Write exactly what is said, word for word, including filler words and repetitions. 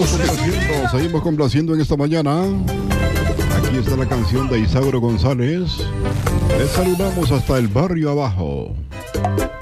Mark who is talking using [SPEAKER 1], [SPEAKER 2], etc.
[SPEAKER 1] complaciendo, seguimos complaciendo en esta mañana. Aquí está la canción de Isauro González. Les saludamos hasta el barrio abajo.